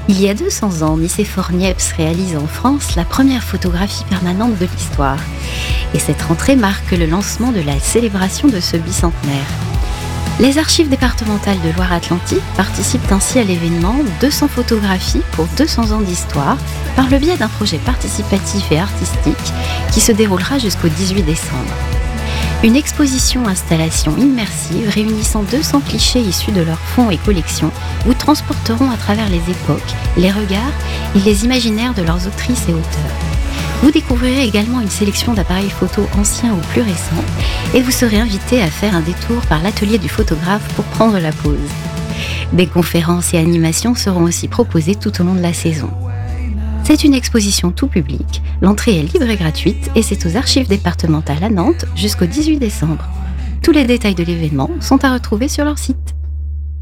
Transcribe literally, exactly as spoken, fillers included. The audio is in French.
Il y a deux cents ans, Nicéphore Niepce réalise en France la première photographie permanente de l'histoire. Et cette rentrée marque le lancement de la célébration de ce bicentenaire. Les archives départementales de Loire-Atlantique participent ainsi à l'événement deux cents photographies pour deux cents ans d'histoire par le biais d'un projet participatif et artistique qui se déroulera jusqu'au dix-huit décembre. Une exposition-installation immersive réunissant deux cents clichés issus de leurs fonds et collections vous transporteront à travers les époques, les regards et les imaginaires de leurs autrices et auteurs. Vous découvrirez également une sélection d'appareils photo anciens ou plus récents et vous serez invité à faire un détour par l'atelier du photographe pour prendre la pause. Des conférences et animations seront aussi proposées tout au long de la saison. C'est une exposition tout public, l'entrée est libre et gratuite et c'est aux archives départementales à Nantes jusqu'au dix-huit décembre. Tous les détails de l'événement sont à retrouver sur leur site.